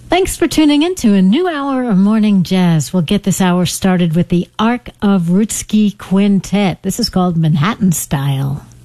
Thanks for tuning in to a new hour of Morning Jazz. We'll get this hour started with the Ark of Rutsky Quintet. This is called Manhattan Style.